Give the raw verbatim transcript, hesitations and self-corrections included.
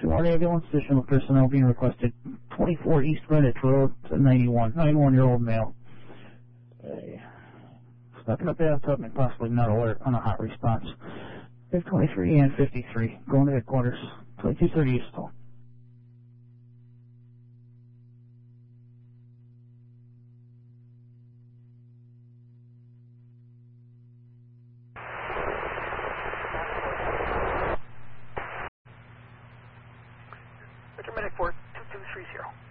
two one ambulance, additional personnel being requested. twenty-four East Greenwich Road to ninety-one. ninety-one-year-old male. Okay. Stuck in a bathtub and possibly not alert on a hot response. five twenty-three and fifty-three. Going to headquarters. twenty-two thirty East Hall. Victor Medic for two two three zero.